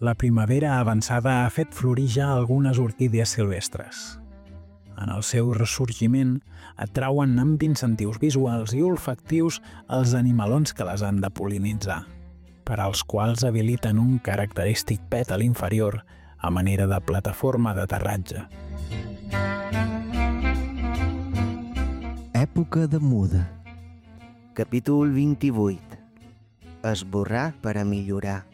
La primavera avançada ha fet florir ja algunes orquídies silvestres. En el seu ressorgiment atrauen amb incentius visuals i olfactius els animalons que les han de pol·linitzar, per als quals habiliten un característic pètal inferior a manera de plataforma d'aterratge. Època de muda. Capítol 28. Esborrar per a millorar.